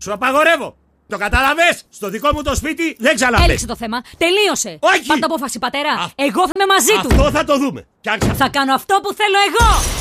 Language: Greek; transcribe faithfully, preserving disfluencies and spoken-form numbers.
Σου απαγορεύω. Το καταλαβες. Στο δικό μου το σπίτι δεν ξαναμπες. Έληξε το θέμα. Τελείωσε. Όχι. Πάρ' το απόφαση, πατέρα. Α... Εγώ θα είμαι μαζί Αυτό του. Αυτό θα το δούμε. Κι αν... Θα κάνω αυτό που θέλω εγώ.